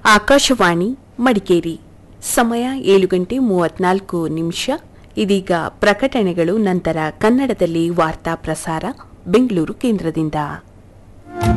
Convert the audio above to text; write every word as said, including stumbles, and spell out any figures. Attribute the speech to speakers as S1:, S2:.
S1: ಆಕಾಶವಾಣಿ ಮಡಿಕೇರಿ. ಸಮಯ ಏಳು ಗಂಟೆ ಮೂವತ್ನಾಲ್ಕು ನಿಮಿಷ. ಇದೀಗ ಪ್ರಕಟಣೆಗಳು, ನಂತರ ಕನ್ನಡದಲ್ಲಿ ವಾರ್ತಾ ಪ್ರಸಾರ ಬೆಂಗಳೂರು ಕೇಂದ್ರದಿಂದ.